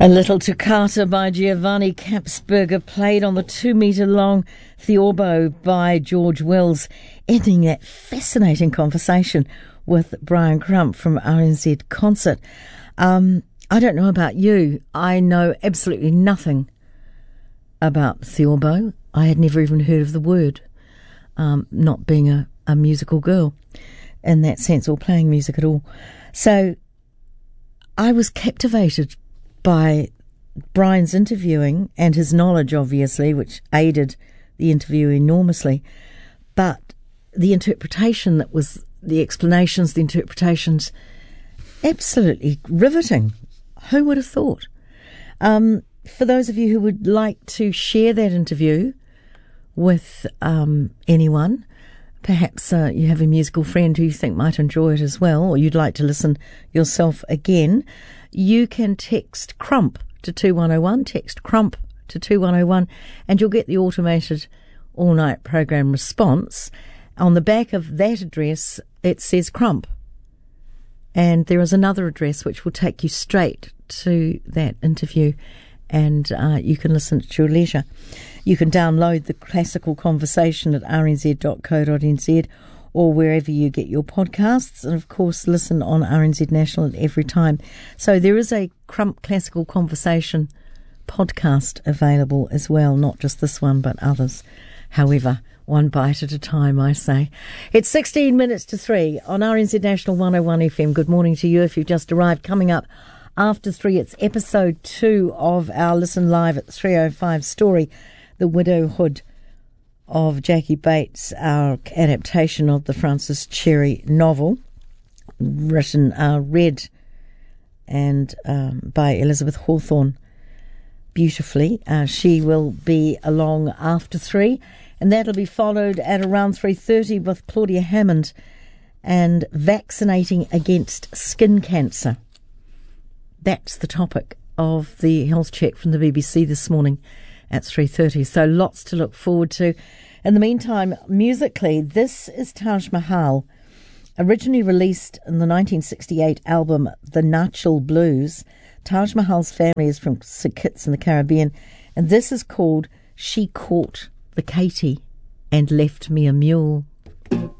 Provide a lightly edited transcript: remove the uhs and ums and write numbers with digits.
A Little Toccata by Giovanni Kapsberger, played on the 2-metre long theorbo by George Wills, ending that fascinating conversation with Brian Crump from RNZ Concert. I don't know about you. I know absolutely nothing about theorbo. I had never even heard of the word, not being a musical girl in that sense, or playing music at all. So I was captivated by Brian's interviewing and his knowledge, obviously, which aided the interview enormously. But the interpretation that was, the explanations, the interpretations, absolutely riveting. Who would have thought? For those of you who would like to share that interview with anyone, perhaps you have a musical friend who you think might enjoy it as well, or you'd like to listen yourself again, you can text CRUMP to 2101, text CRUMP to 2101, and you'll get the automated all-night program response. On the back of that address, it says CRUMP. And there is another address which will take you straight to that interview, and you can listen at your leisure. You can download the classical conversation at rnz.co.nz or wherever you get your podcasts, and of course listen on RNZ National at every time. So there is a Crump Classical Conversation podcast available as well, not just this one but others. However, one bite at a time, I say. It's 16 minutes to 3 on RNZ National 101 FM. Good morning to you if you've just arrived. Coming up after 3, it's episode 2 of our Listen Live at 3:05 story, The Widowhood of Jackie Bates, our adaptation of the Francis Cherry novel, written, read and by Elizabeth Hawthorne beautifully. She will be along after 3, and that'll be followed at around 3:30 with Claudia Hammond and vaccinating against skin cancer. That's the topic of the health check from the BBC this morning at 3:30. So lots to look forward to. In the meantime, musically, this is Taj Mahal, originally released in the 1968 album The Nachal Blues. Taj Mahal's family is from St Kitts in the Caribbean, and this is called She Caught the Katy and Left Me a Mule.